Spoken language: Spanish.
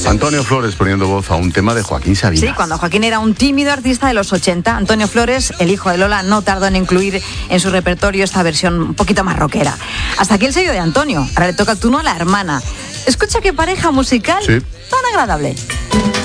Antonio Flores poniendo voz a un tema de Joaquín Sabina. Sí, cuando Joaquín era un tímido artista de los 80, Antonio Flores, el hijo de Lola, no tardó en incluir en su repertorio esta versión un poquito más rockera. Hasta aquí el sello de Antonio. Ahora le toca el turno a la hermana. Escucha qué pareja musical tan agradable.